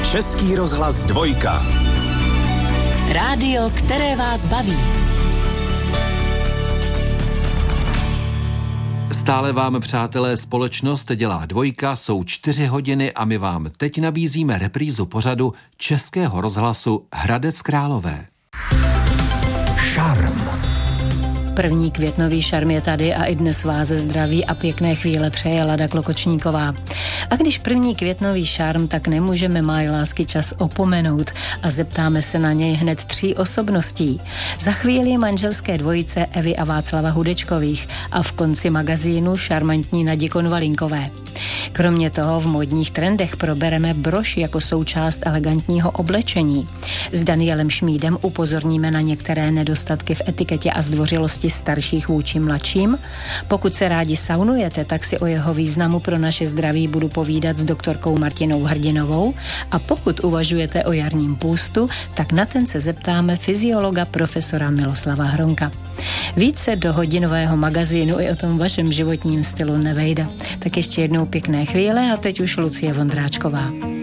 Český rozhlas 2. Rádio, které vás baví. Stále vám, přátelé, společnost dělá 2, jsou 4 hodiny a my vám teď nabízíme reprízu pořadu Českého rozhlasu Hradec Králové. Šarm. První květnový šarm je tady a i dnes vás zdraví a pěkné chvíle přeje Lada Klokočníková. A když první květnový šarm, tak nemůžeme Máj lásky čas opomenout a zeptáme se na něj hned 3 osobností. Za chvíli manželské dvojice Evy a Václava Hudečkových a v konci magazínu šarmantní Nadě Konvalinkové. Kromě toho v modních trendech probereme brož jako součást elegantního oblečení. S Danielem Šmídem upozorníme na některé nedostatky v etiketě a zdvořilosti starších vůči mladším. Pokud se rádi saunujete, tak si o jeho významu pro naše zdraví budu povídat s doktorkou Martinou Hrdinovou a pokud uvažujete o jarním půstu, tak na ten se zeptáme fyziologa profesora Miloslava Hronka. Více do hodinového magazínu i o tom vašem životním stylu nevejde. Tak ještě jednou pěkné chvíle a teď už Lucie Vondráčková.